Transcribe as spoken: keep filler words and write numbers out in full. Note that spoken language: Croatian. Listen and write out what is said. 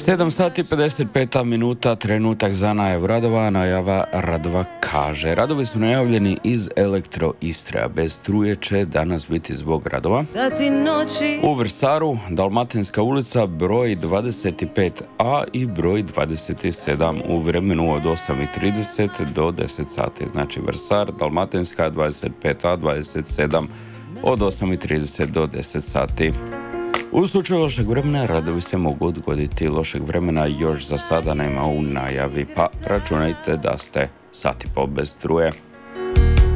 sedam sati pedeset pet minuta, trenutak za najavu radova. Najava radova kaže: radovi su najavljeni iz Elektro Istre, a bez struje će danas biti zbog radova u Vrsaru, Dalmatinska ulica broj dvadeset pet a i broj dvadeset sedam u vremenu od osam i trideset do deset sati. Znači Vrsar, Dalmatinska, dvadeset pet a, dvadeset sedam od osam i trideset do deset sati. U slučaju lošeg vremena radovi se mogu odgoditi. Lošeg vremena još za sada nema u najavi, pa računajte da ste sat i pol bez struje.